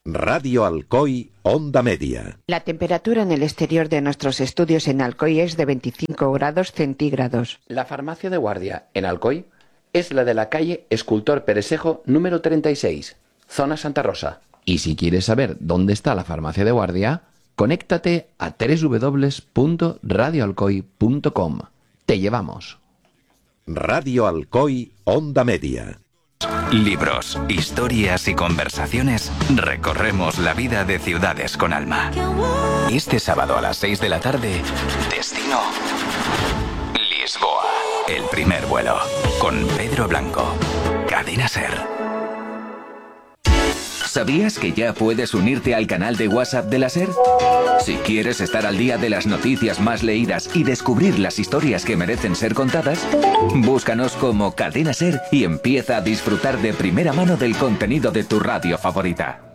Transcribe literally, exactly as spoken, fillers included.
Radio Alcoy, Onda Media. La temperatura en el exterior de nuestros estudios en Alcoy es de veinticinco grados centígrados. La farmacia de guardia en Alcoy es la de la calle Escultor Peresejo número treinta y seis, zona Santa Rosa. Y si quieres saber dónde está la farmacia de guardia, conéctate a doble u doble u doble u punto radio alcoy punto com. Te llevamos. Radio Alcoy, Onda Media. Libros, historias y conversaciones, recorremos la vida de ciudades con alma. Este sábado a las seis de la tarde, destino Lisboa. El primer vuelo, con Pedro Blanco. Cadena SER. ¿Sabías que ya puedes unirte al canal de WhatsApp de la SER? Si quieres estar al día de las noticias más leídas y descubrir las historias que merecen ser contadas, búscanos como Cadena SER y empieza a disfrutar de primera mano del contenido de tu radio favorita.